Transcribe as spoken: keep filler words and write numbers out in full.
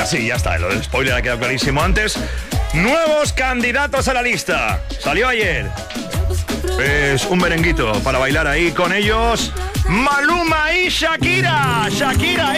Venga, sí, ya está, lo del spoiler ha quedado clarísimo antes. Nuevos candidatos a la lista. Salió ayer. Es un merenguito para bailar ahí con ellos. Maluma y Shakira. Shakira.